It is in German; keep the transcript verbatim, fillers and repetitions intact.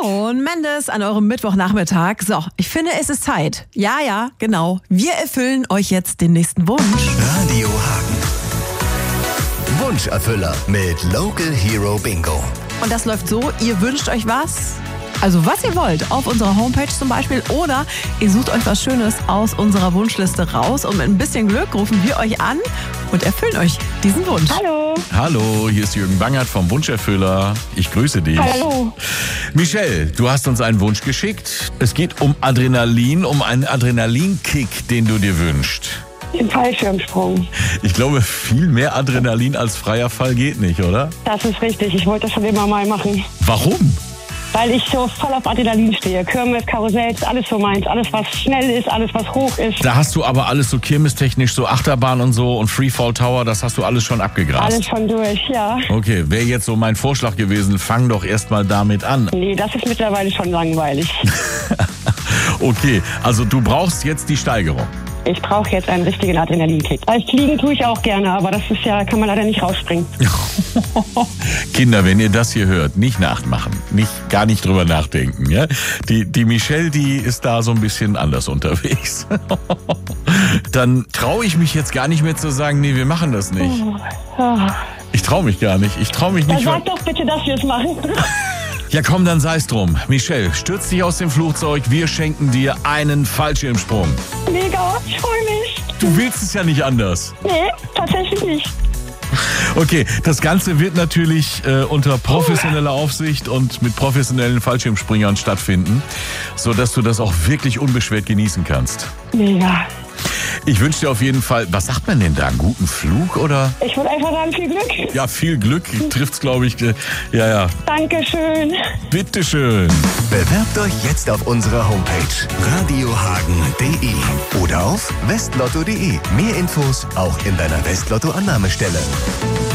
Shawn Mendes an eurem Mittwochnachmittag. So, ich finde, es ist Zeit. Ja, ja, genau. Wir erfüllen euch jetzt den nächsten Wunsch. Radio Hagen. Wunscherfüller mit Local Hero Bingo. Und das läuft so, ihr wünscht euch was, also was ihr wollt, auf unserer Homepage zum Beispiel, oder ihr sucht euch was Schönes aus unserer Wunschliste raus und mit ein bisschen Glück rufen wir euch an und erfüllen euch diesen Wunsch. Hallo. Hallo, hier ist Jürgen Bangert vom Wunscherfüller. Ich grüße dich. Hallo. Michelle, du hast uns einen Wunsch geschickt. Es geht um Adrenalin, um einen Adrenalinkick, den du dir wünschst. Im Fallschirmsprung. Ich glaube, viel mehr Adrenalin als freier Fall geht nicht, oder? Das ist richtig. Ich wollte das schon immer mal machen. Warum? Weil ich so voll auf Adrenalin stehe. Kirmes, Karussells, alles so meins. Alles, was schnell ist, alles, was hoch ist. Da hast du aber alles so kirmestechnisch, so Achterbahn und so und Freefall Tower, das hast du alles schon abgegrast. Alles schon durch, ja. Okay, wäre jetzt so mein Vorschlag gewesen, fang doch erst mal damit an. Nee, das ist mittlerweile schon langweilig. Okay, also du brauchst jetzt die Steigerung. Ich brauche jetzt einen richtigen Adrenalinkick. Als Fliegen tue ich auch gerne, aber das ist ja, kann man leider nicht rausspringen. Kinder, wenn ihr das hier hört, nicht nachmachen, nicht, gar nicht drüber nachdenken. Ja? Die, die Michelle, die ist da so ein bisschen anders unterwegs. Dann traue ich mich jetzt gar nicht mehr zu sagen, nee, wir machen das nicht. Ich traue mich gar nicht. Ich traue mich Dann nicht. sag doch bitte, dass wir es machen. Ja komm, dann sei es drum. Michelle, stürz dich aus dem Flugzeug, wir schenken dir einen Fallschirmsprung. Mega, ich freue mich. Du willst es ja nicht anders. Nee, tatsächlich nicht. Okay, das Ganze wird natürlich äh, unter professioneller Aufsicht und mit professionellen Fallschirmspringern stattfinden, sodass du das auch wirklich unbeschwert genießen kannst. Mega. Ich wünsche dir auf jeden Fall, was sagt man denn da, einen guten Flug oder? Ich würde einfach sagen, viel Glück. Ja, viel Glück trifft's, glaube ich. äh, Ja, ja. Dankeschön. Bitteschön. Bewerbt euch jetzt auf unserer Homepage radiohagen punkt de oder auf westlotto punkt de. Mehr Infos auch in deiner Westlotto-Annahmestelle.